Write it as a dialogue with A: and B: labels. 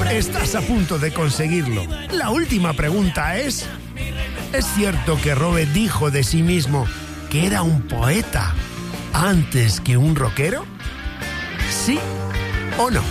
A: Estás a punto de conseguirlo. La última pregunta es cierto que Robert dijo de sí mismo que era un poeta antes que un rockero? ¿Sí o no?